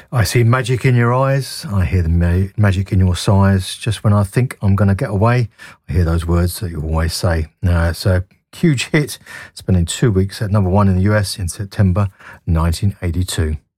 I see magic in your eyes. I hear the magic in your sighs. Just when I think I'm going to get away, I hear those words that you always say. Now, it's a huge hit, spending 2 weeks at number one in the US in September 1982.